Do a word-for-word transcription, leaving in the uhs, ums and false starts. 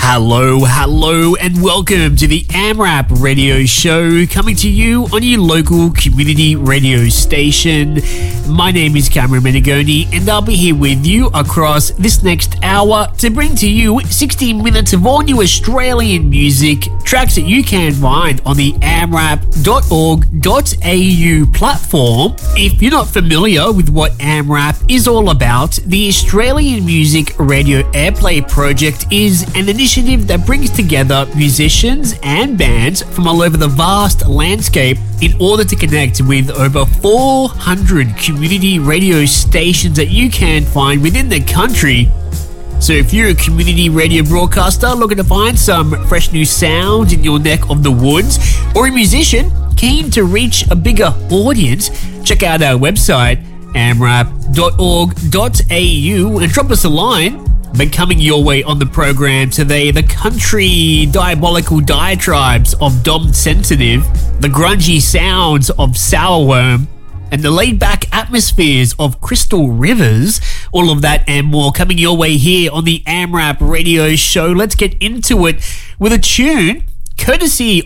Hello, hello, and welcome to the AmRap Radio Show, coming to you on your local community radio station. My name is Cameron Menegoni, and I'll be here with you across this next hour to bring to you sixty minutes of all new Australian music, tracks that you can find on the amrap dot org dot a u platform. If you're not familiar with what AmRap is all about, the Australian Music Radio Airplay Project is an initiative that brings together musicians and bands from all over the vast landscape in order to connect with over four hundred community radio stations that you can find within the country. So if you're a community radio broadcaster looking to find some fresh new sounds in your neck of the woods, or a musician keen to reach a bigger audience, check out our website, amrap dot org dot a u, and drop us a line. But coming your way on the program today, the country diabolical diatribes of Dom Sensitive, the grungy sounds of Sourworm, and the laid-back atmospheres of Crystal Rivers. All of that and more coming your way here on the AmRap Radio Show. Let's get into it with a tune courtesy